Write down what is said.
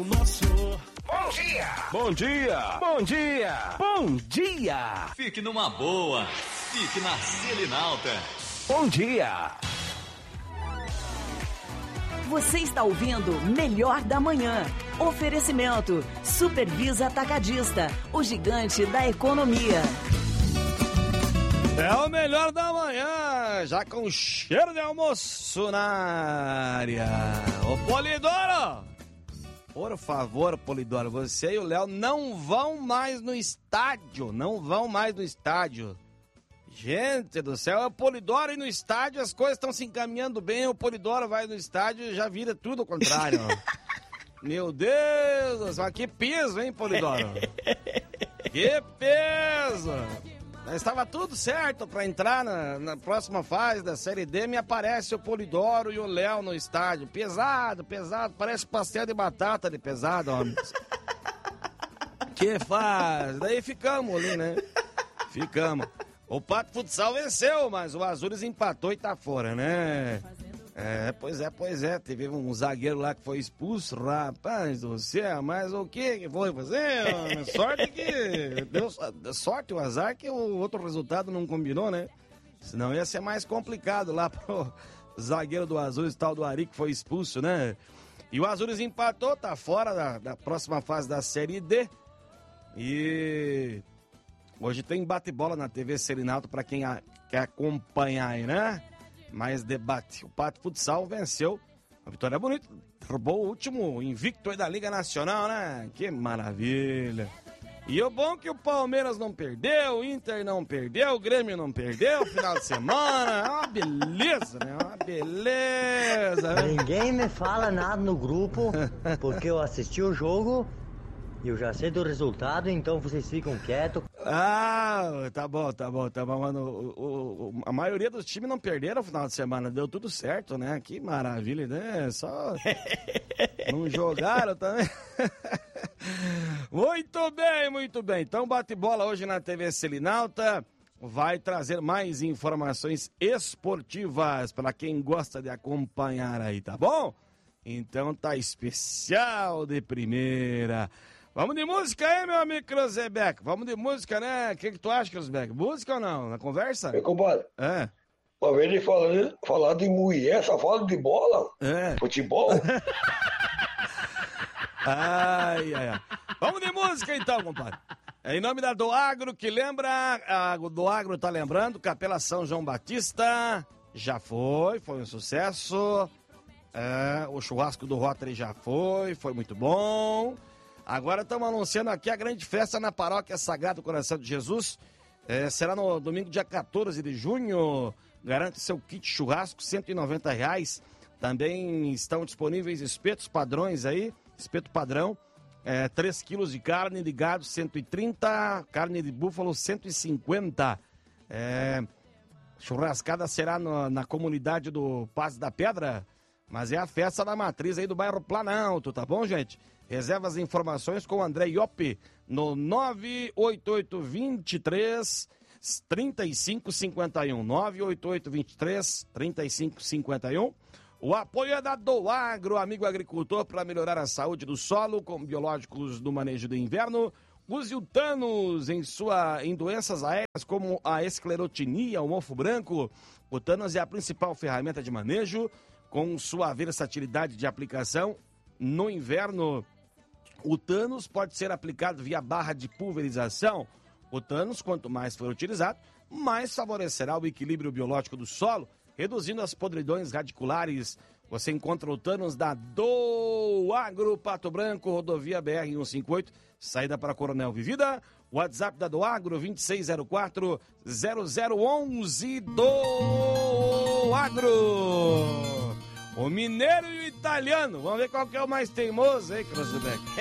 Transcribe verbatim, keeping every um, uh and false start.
Nosso bom dia, bom dia, bom dia, bom dia. Fique numa boa, fique na Selinalta. Bom dia. Você está ouvindo Melhor da Manhã. Oferecimento Supervisa Atacadista, o gigante da economia. É o Melhor da Manhã, já com cheiro de almoço na área. Ô Polidoro! Por favor, Polidoro, você e o Léo não vão mais no estádio, não vão mais no estádio. Gente do céu, é o Polidoro ir no estádio, as coisas estão se encaminhando bem, o Polidoro vai no estádio e já vira tudo ao contrário. Meu Deus, mas que peso, hein, Polidoro? Que peso! Estava tudo certo para entrar na, na próxima fase da Série D, me aparece o Polidoro e o Léo no estádio. Pesado, pesado, parece pastel de batata de pesado, homem. Que faz? Daí ficamos ali, né? Ficamos. O Pato Futsal venceu, mas o Azures empatou e tá fora, né? É, pois é, pois é. Teve um zagueiro lá que foi expulso, rapaz do céu, mas o que que foi fazer? Sorte que... Deu sorte, o azar que o outro resultado não combinou, né? Senão ia ser mais complicado lá pro zagueiro do Azures, tal do Ari, que foi expulso, né? E o Azures empatou, tá fora da, da próxima fase da Série D. E... hoje tem bate-bola na T V Selinalto pra quem a, quer acompanhar aí, né? Mais debate. O Pato Futsal venceu. A vitória é bonita. Roubou o último invicto aí da Liga Nacional, né? Que maravilha. E o bom é que o Palmeiras não perdeu, o Inter não perdeu, o Grêmio não perdeu, final de semana. É uma beleza, né? É uma beleza. Ninguém me fala nada no grupo, porque eu assisti o jogo... e eu já sei do resultado, então vocês ficam quietos. Ah, tá bom, tá bom, tá bom, mano. O, o, a maioria dos times não perderam no final de semana, deu tudo certo, né? Que maravilha, né? Só não jogaram também. Muito bem, muito bem. Então, bate-bola hoje na T V Selinalta. Vai trazer mais informações esportivas para quem gosta de acompanhar aí, tá bom? Então tá especial de primeira. Vamos de música aí, meu amigo Cruzebeck. Vamos de música, né? O que, que tu acha, Cruzebeck? Música ou não? Na conversa? Meu compadre. É. Uma vez ele falando, falar de mulher, só fala de bola. É. Futebol. Ai, ai, ai. Vamos de música então, compadre. É em nome da Doagro, que lembra, a Doagro tá lembrando, Capela São João Batista, já foi, foi um sucesso. É, o churrasco do Rotary já foi, foi muito bom. Agora estamos anunciando aqui a grande festa na Paróquia Sagrado Coração de Jesus. É, será no domingo, dia quatorze de junho. Garante seu kit churrasco, cento e noventa reais. Também estão disponíveis espetos padrões aí, espeto padrão. É, três quilos de carne de gado, cento e trinta. Carne de búfalo, cento e cinquenta. É, churrascada será no, na comunidade do Paz da Pedra. Mas é a festa da matriz aí do bairro Planalto, tá bom, gente? Reserva as informações com o André Iopi no nove oito oito, dois três, três cinco cinco um. nove oito oito, dois três, três cinco cinco um. O apoio é da Doagro, amigo agricultor, para melhorar a saúde do solo com biológicos do manejo do inverno. Use o Thanos em, sua, em doenças aéreas como a esclerotinia, o mofo branco. O Thanos é a principal ferramenta de manejo com sua versatilidade de aplicação no inverno. O Thanos pode ser aplicado via barra de pulverização. O Thanos, quanto mais for utilizado, mais favorecerá o equilíbrio biológico do solo, reduzindo as podridões radiculares. Você encontra o Thanos da Doagro, Pato Branco, rodovia B R cento e cinquenta e oito, saída para Coronel Vivida. WhatsApp da Doagro, vinte e seis zero quatro, zero zero onze, Doagro. O mineiro e o italiano. Vamos ver qual que é o mais teimoso aí, Cruzebeck.